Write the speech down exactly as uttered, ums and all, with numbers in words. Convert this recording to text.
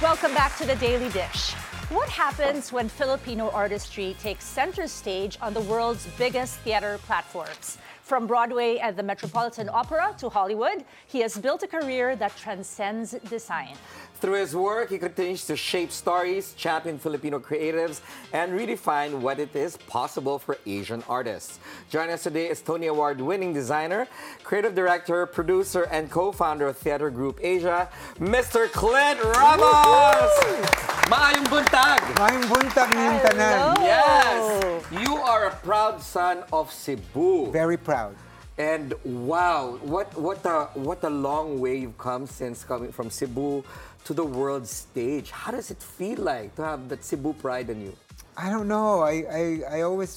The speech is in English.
Welcome back to the Daily Dish. What happens when Filipino artistry takes center stage on the world's biggest theater platforms? From Broadway and the Metropolitan Opera to Hollywood, he has built a career that transcends design. Through his work, he continues to shape stories, champion Filipino creatives, and redefine what it is possible for Asian artists. Joining us today is Tony Award-winning designer, creative director, producer, and co-founder of Theater Group Asia, Mister Clint Ramos! Maayong buntag! Maayong buntag niyong tanan. Yes! You are a proud son of Cebu. Very proud. And wow, what what a what a long way you've come since coming from Cebu to the world stage. How does it feel like to have that Cebu pride in you? I don't know. I, I, I always